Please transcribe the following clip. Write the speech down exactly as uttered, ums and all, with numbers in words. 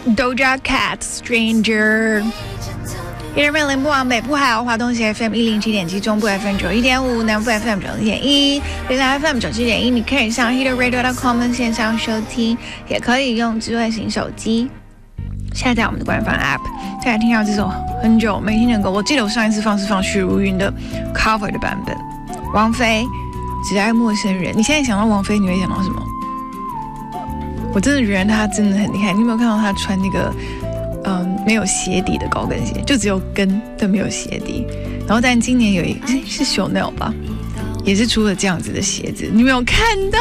Doja Cat Stranger。一人面零部往北部还有华东西 F M 一零七点七，中部 F M 九一点五，南部 F M 九一点一，北台 F M 九七点一。你可以上 Hit Radio dot com 线上收听，也可以用智慧型手机下载我们的官方 App。再来听到这首很久没听的歌，我记得我上一次放是放许茹芸的 cover 的版本，王菲只爱陌生人。你现在想到王菲，你会想到什么？我真的觉得她真的很厉害。你有没有看到她穿那个嗯没有鞋底的高跟鞋，就只有跟但没有鞋底？然后但今年有一是 Chanel 吧，也是出了这样子的鞋子，你没有看到